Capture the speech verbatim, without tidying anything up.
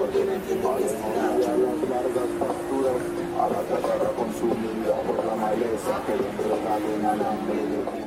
las largas pasturas, a la tierra consumida por la maleza que le entregaron al hambre de